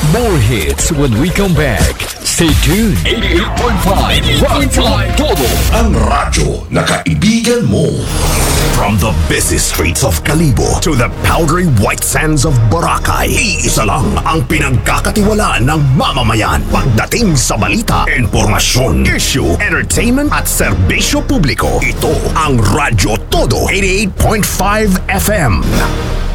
More hits when we come back. Stay tuned. 88.5 Rock Fly Todo. Ang radyo na kaibigan mo. From the busy streets of Calibo to the powdery white sands of Boracay, iisa lang ang pinagkakatiwalaan ng mamamayan pagdating sa balita, impormasyon, issue, entertainment at serbisyo publiko. Ito ang Radyo Todo 88.5 FM.